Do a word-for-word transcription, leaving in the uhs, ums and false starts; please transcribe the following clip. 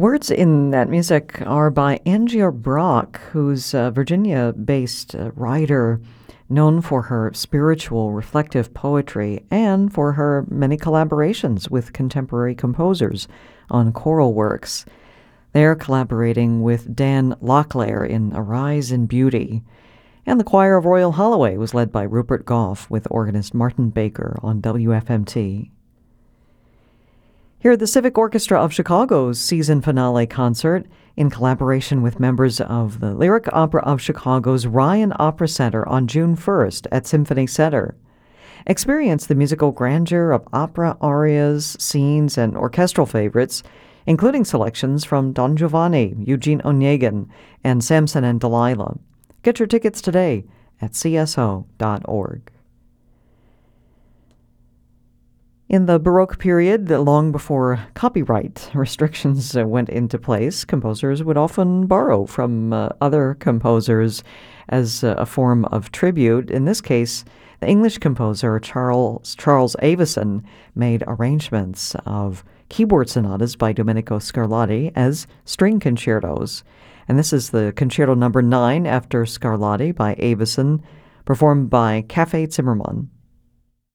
The words in that music are by Angie Brock, who's a Virginia-based uh, writer known for her spiritual, reflective poetry and for her many collaborations with contemporary composers on choral works. They're collaborating with Dan Locklear in Arise in Beauty. And the choir of Royal Holloway was led by Rupert Goff with organist Martin Baker on W F M T. Here at the Civic Orchestra of Chicago's season finale concert, in collaboration with members of the Lyric Opera of Chicago's Ryan Opera Center on June first at Symphony Center. Experience the musical grandeur of opera arias, scenes, and orchestral favorites, including selections from Don Giovanni, Eugene Onegin, and Samson and Delilah. Get your tickets today at c s o dot org. In the Baroque period, long before copyright restrictions went into place, composers would often borrow from uh, other composers as a form of tribute. In this case, the English composer Charles Charles Avison made arrangements of keyboard sonatas by Domenico Scarlatti as string concertos. And this is the Concerto Number nine after Scarlatti by Avison, performed by Cafe Zimmermann.